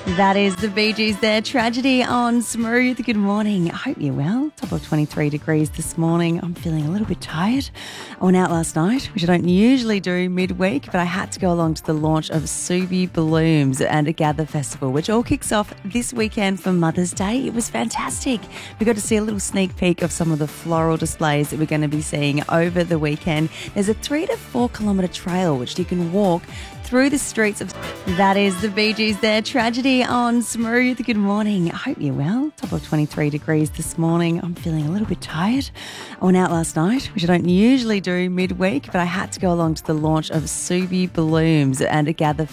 That is the Bee Gees there. Tragedy on Smooth. Good morning. I hope you're well. Top of 23 degrees this morning. I'm feeling a little bit tired. I went out last night, which I don't usually do midweek, but I had to go along to the launch of Subi Blooms and a Gather Festival, which all kicks off this weekend for Mother's Day. It was fantastic. We got to see a little sneak peek of some of the floral displays that we're going to be seeing over the weekend. There's a 3 to 4 kilometre trail which you can walk through the streets of... That is the Bee Gees there. Tragedy on Smooth. Good morning. I hope you're well. Top of 23 degrees this morning. I'm feeling a little bit tired. I went out last night, which I don't usually do midweek, but I had to go along to the launch of Subi Blooms and a Gather